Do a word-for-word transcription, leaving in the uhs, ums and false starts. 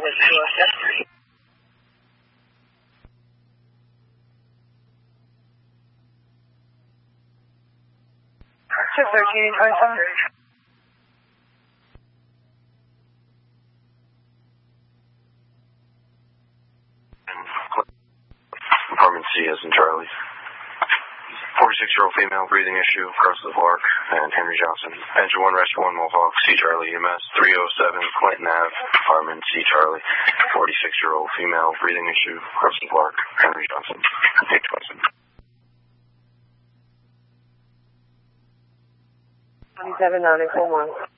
with two oh six. two thirteen twenty-seven. Apartment C as in Charlie. forty-six-year-old female, breathing issue, across the Clark, and Henry Johnson. Engine one, Rescue one, Mohawk, C Charlie, E M S, three oh seven, Clinton Ave, Apartment C Charlie. forty-six-year-old female, breathing issue, across the Clark, Henry Johnson. eight twenty-seven. twenty-seven ninety-four one.